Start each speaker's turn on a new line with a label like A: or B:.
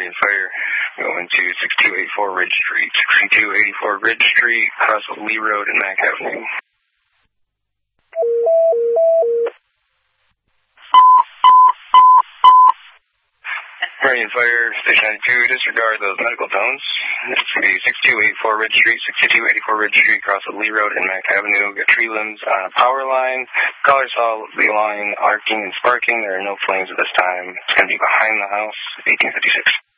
A: Marion Fire, going to 6284 Ridge Street. 6284 Ridge Street, across Lee Road and Mack Avenue. Marion Fire, Station 92, disregard those medical tones. It's going to be 6284 Ridge Street, 6284 Ridge Street, across Lee Road and Mack Avenue. Got tree limbs on a power line. Caller saw the line arcing and sparking. There are no flames at this time. It's going to be behind the house, 1856.